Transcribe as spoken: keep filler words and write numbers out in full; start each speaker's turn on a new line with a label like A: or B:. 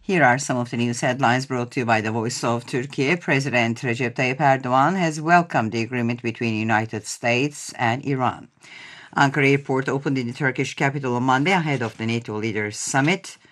A: Here are some of the news headlines brought to you by the Voice of Turkey. President Recep Tayyip Erdogan has welcomed the agreement between the United States and Iran. Ankara Airport opened in the Turkish capital on Monday ahead of the NATO leaders summit.